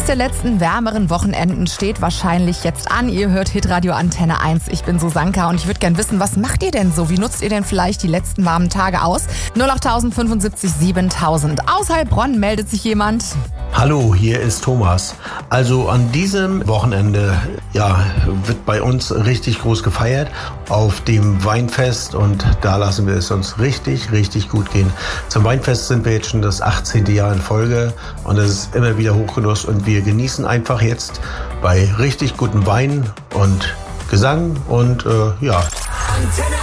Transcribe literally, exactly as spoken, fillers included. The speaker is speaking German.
Eines der letzten wärmeren Wochenenden steht wahrscheinlich jetzt an. Ihr hört Hitradio Antenne eins. Ich bin Susanka und ich würde gern wissen, was macht ihr denn so? Wie nutzt ihr denn vielleicht die letzten warmen Tage aus? null acht fünfundsiebzig siebentausend. Aus Heilbronn meldet sich jemand. Hallo, hier ist Thomas. Also an diesem Wochenende ja, wird bei uns richtig groß gefeiert auf dem Weinfest und da lassen wir es uns richtig, richtig gut gehen. Zum Weinfest sind wir jetzt schon das achtzehnte Jahr in Folge und es ist immer wieder Hochgenuss und wir genießen einfach jetzt bei richtig gutem Wein und Gesang und äh, ja. Antenne